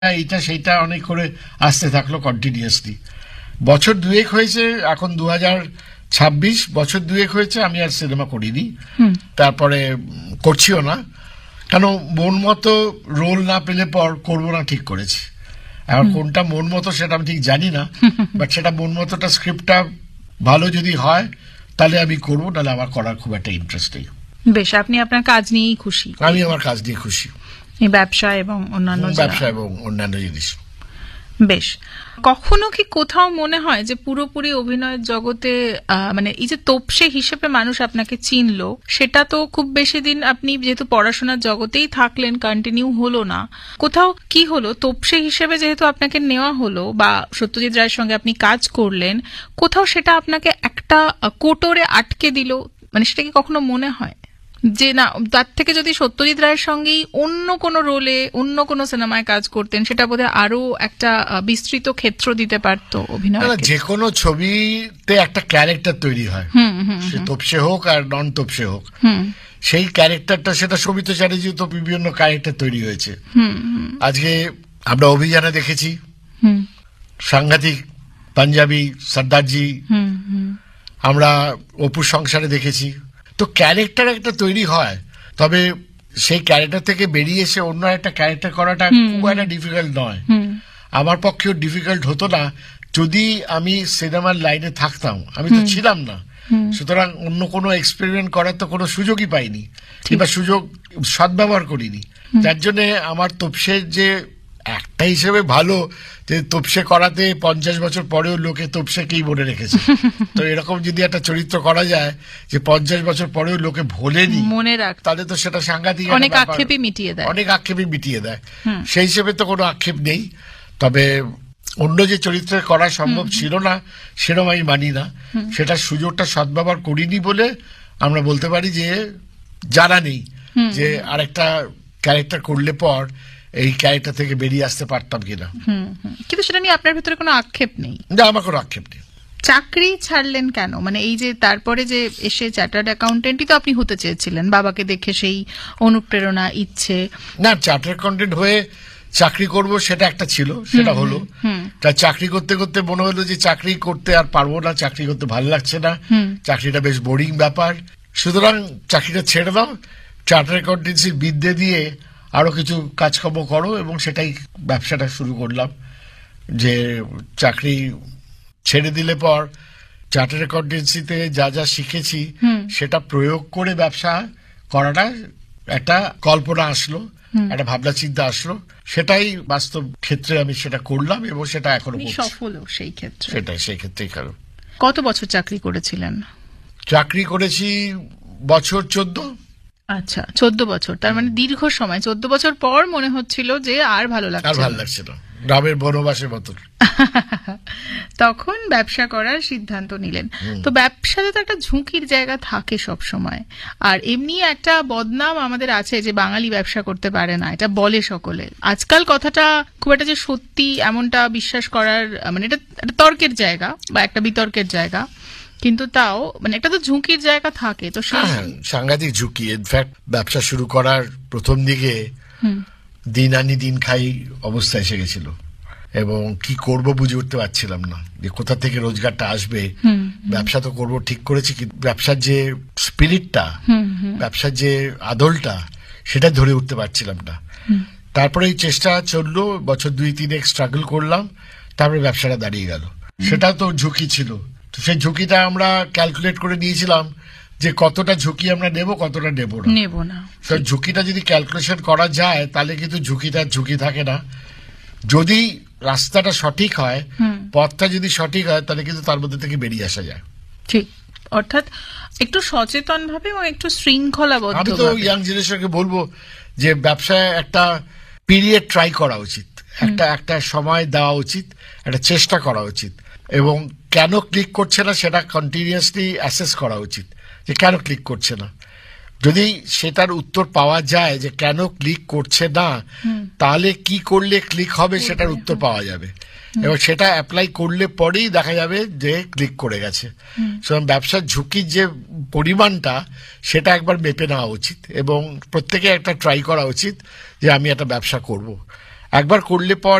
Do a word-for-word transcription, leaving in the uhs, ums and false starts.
এইটা সেইটা অনেক করে আসতে থাকলো কন্টিনিউয়াসলি। বছর দুয়েক হয়েছে, এখন দু হাজার ছাব্বিশ, বছর দুয়েক হয়েছে আমি আর সিনেমা করিনি, তারপরে করছিও না, কেন মন মতো রোল না পেলে পর করবো না ঠিক করেছি। এখন কোনটা মন মতো সেটা আমি ঠিক জানি না, বাট সেটা মন মতোটা স্ক্রিপ্টটা ভালো যদি হয় তাহলে আমি করবো, তাহলে আমার করার খুব একটা ইন্টারেস্ট নেই। বেশ, আপনি আপনার কাজ নিয়েই খুশি? আমি আমার কাজ নিয়ে খুশি, ব্যবসা এবং অন্যান্য ব্যবসা এবং অন্যান্য জিনিস। বেশ, কখনো কি কোথাও মনে হয় যে পুরোপুরি অভিনয়ের জগতে মানে এই যে তোপসে হিসেবে মানুষ আপনাকে চিনলো, সেটা তো খুব বেশি দিন আপনি যেহেতু পড়াশোনার জগতেই থাকলেন, কন্টিনিউ হলো না, কোথাও কি হলো তোপসে হিসেবে যেহেতু আপনাকে নেওয়া হলো বা সত্যজিৎ রায়ের সঙ্গে আপনি কাজ করলেন, কোথাও সেটা আপনাকে একটা কোটরে আটকে দিল? মানে সেটা কি কখনো মনে হয় যে না, তার থেকে যদি সত্যজিৎ রায়ের সঙ্গেই অন্য কোনো রোলে অন্য কোনো সিনেমায় কাজ করতেন সেটা বোধহয় আরো একটা বিস্তৃত ক্ষেত্র দিতে পারতো অভিনয়? যে কোনো ছবিতে একটা ক্যারেক্টার তৈরি হয়, সে তোপসে হোক আর নন তোপসে হোক, সেই ক্যারেক্টারটা, সেটা সৌমিত্র চ্যাটার্জি তো বিভিন্ন ক্যারেক্টার তৈরি হয়েছে। আজকে আমরা অভিযানে দেখেছি সাংঘাতিক পাঞ্জাবি সর্দারজি, আমরা অপুর সংসারে দেখেছি। তো ক্যারেক্টার একটা তৈরি হয়, তবে সেই ক্যারেক্টার থেকে বেরিয়ে এসে অন্য একটা ক্যারেক্টার করাটা খুব একটা ডিফিকাল্ট নয়। আমার পক্ষেও ডিফিকাল্ট হতো না যদি আমি সিনেমার লাইনে থাকতাম। আমি তো ছিলাম না, সুতরাং অন্য কোনো এক্সপেরিমেন্ট করার তো কোনো সুযোগই পাইনি, কিংবা সুযোগ সদ্ব্যবহার করিনি। যার জন্যে আমার তোপসের যে একটা হিসেবে ভালো যে তোপসে করাতে পঞ্চাশ বছর পরেও লোকে তোপসেকেই মনে রেখেছে। তো এরকম যদি একটা চরিত্র করা যায় যে পঞ্চাশ বছর পরেও লোকে ভোলেনি মনে রাখ, তাহলে তো সেটা সাংঘাতিক, অনেক আক্ষেপই মিটিয়ে দেয়, অনেক আক্ষেপই মিটিয়ে দেয়। সেই হিসেবে তো কোনো আক্ষেপ নেই, তবে অন্য যে চরিত্রে করা সম্ভব ছিল না সেরকম আমি মানি না। সেটা সুযোগটা সদ্ব্যবহার করিনি বলে আমরা বলতে পারি যে জানা নেই যে আরেকটা ক্যারেক্টার করলে পর এই ক্যারেক্টার থেকে বেরিয়ে আসতে পারতাম কিনা। কিন্তু সেটা নিয়ে আপনার ভিতরে কোনো আক্ষেপ নেই? না, আমার কোনো আক্ষেপ নেই। চাকরি ছাড়লেন কেন? মানে এই যে তারপরে যে এসে চার্টার্ড অ্যাকাউন্টেন্টই তো আপনি হতে চেয়েছিলেন, বাবাকে দেখে সেই অনুপ্রেরণা, ইচ্ছে। না, চার্টার্ড অ্যাকাউন্টেন্ট হয়ে চাকরি করব সেটা একটা ছিল, সেটা হলো। তা চাকরি করতে করতে মনে হলো যে চাকরি করতে আর পারবো না, চাকরি করতে ভালো লাগছে না, চাকরিটা বেশ বোরিং ব্যাপার, সুতরাং চাকরিটা ছেড়ে দাও, চার্টার্ড অ্যাকাউন্টেন্সির বিদ্যে দিয়ে আরো কিছু কাজকর্ম করো, এবং সেটাই ব্যবসাটা শুরু করলাম। যে চাকরি ছেড়ে দিলে পর চার্টার্ড অ্যাকাউন্টেন্সিতে যা যা শিখেছি সেটা প্রয়োগ করে ব্যবসা করাটা একটা কল্পনা আসলো, একটা ভাবনা চিন্তা আসলো, সেটাই বাস্তব ক্ষেত্রে আমি সেটা করলাম এবং সেটা এখনো সফল সেই ক্ষেত্রে। সেটাই সেই ক্ষেত্রেই কারণ। কত বছর চাকরি করেছিলেন? চাকরি করেছি বছর চোদ্দ। আচ্ছা, চোদ্দ বছর, তার মানে দীর্ঘ সময়। চোদ্দ বছর পর মনে হচ্ছিল যে আর ভালো লাগছে, আর ভালো লাগছে না, গ্রামের বনবাসের মতন। তখন ব্যবসা করার সিদ্ধান্ত নিলেন। তো ব্যবসাতে তো একটা ঝুঁকির জায়গা থাকে সব সময়, আর এমনি একটা বদনাম আমাদের আছে যে বাঙালি ব্যবসা করতে পারে না, এটা বলে সকলে। আজকাল কথাটা খুব একটা যে সত্যি এমনটা বিশ্বাস করার, মানে এটা একটা তর্কের জায়গা বা একটা বিতর্কের জায়গা, কিন্তু তাও মানে একটা তো ঝুঁকির জায়গা থাকে। তো সাংঘাতিক ঝুঁকি। ইনফ্যাক্ট ব্যবসা শুরু করার প্রথম দিকে দিন আনি দিন খাই অবস্থা এসে গেছিল, এবং কি করব বুঝে উঠতে পারছিলাম না যে কোথা থেকে রোজগারটা আসবে। ব্যবসা তো করব ঠিক করেছি, কিন্তু ব্যবসার যে স্পিরিটটা, ব্যবসার যে আদলটা, সেটা ধরে উঠতে পারছিলাম না। তারপরে এই চেষ্টা চললো, বছর দুই তিনে স্ট্রাগল করলাম, তারপরে ব্যবসাটা দাঁড়িয়ে গেল। সেটা তো ঝুঁকি ছিল, তো সেই ঝুঁকিটা আমরা ক্যালকুলেট করে নিয়েছিলাম যে কতটা ঝুঁকি আমরা নেব, কতটা নেব না নেব না তো ঝুঁকিটা যদি ক্যালকুলেশন করা যায় তাহলে কিন্তু ঝুঁকিটা ঝুঁকি থাকে না। যদি রাস্তাটা সঠিক হয়, পথটা যদি সঠিক হয়, তাহলে কিন্তু তার মধ্যে থেকে বেরিয়ে আসা যায়। ঠিক, অর্থাৎ একটু সচেতন ভাবে এবং একটু শৃঙ্খলাবদ্ধ। আমি তো ইয়াং জেনারেশনকে বলবো যে ব্যবসায় একটা পিরিয়ড ট্রাই করা উচিত, একটা একটা সময় দেওয়া উচিত, একটা চেষ্টা করা উচিত, এবং কেন ক্লিক করছে না সেটা কন্টিনিউয়াসলি অ্যাসেস করা উচিত যে কেন ক্লিক করছে না। যদি সেটার উত্তর পাওয়া যায় যে কেন ক্লিক করছে না, তাহলে কি করলে ক্লিক হবে সেটার উত্তর পাওয়া যাবে, এবং সেটা অ্যাপ্লাই করলে পরেই দেখা যাবে যে ক্লিক করে গেছে। সুতরাং ব্যবসার ঝুঁকির যে পরিমাণটা সেটা একবার মেপে নেওয়া উচিত, এবং প্রত্যেকে একটা ট্রাই করা উচিত যে আমি একটা ব্যবসা করব। একবার করলে পর